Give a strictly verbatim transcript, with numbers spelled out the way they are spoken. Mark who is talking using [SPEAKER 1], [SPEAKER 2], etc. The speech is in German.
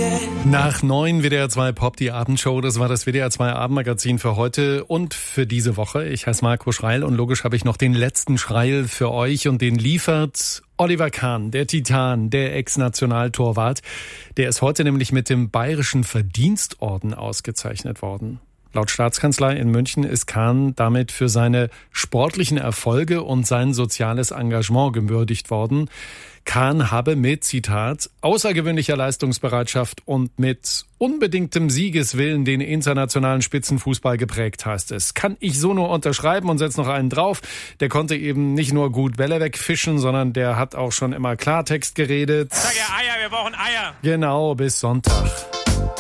[SPEAKER 1] Nach neun W D R zwei Pop, die Abendshow. Das war das W D R zwei Abendmagazin für heute und für diese Woche. Ich heiße Marco Schreil und logisch habe ich noch den letzten Schreil für euch und den liefert Oliver Kahn, der Titan, der Ex-Nationaltorwart. Der ist heute nämlich mit dem Bayerischen Verdienstorden ausgezeichnet worden. Laut Staatskanzlei in München ist Kahn damit für seine sportlichen Erfolge und sein soziales Engagement gewürdigt worden. Kahn habe mit, Zitat, außergewöhnlicher Leistungsbereitschaft und mit unbedingtem Siegeswillen den internationalen Spitzenfußball geprägt, heißt es. Kann ich so nur unterschreiben und setze noch einen drauf. Der konnte eben nicht nur gut Bälle wegfischen, sondern der hat auch schon immer Klartext geredet.
[SPEAKER 2] Sag ja Eier, wir brauchen Eier.
[SPEAKER 1] Genau, bis Sonntag.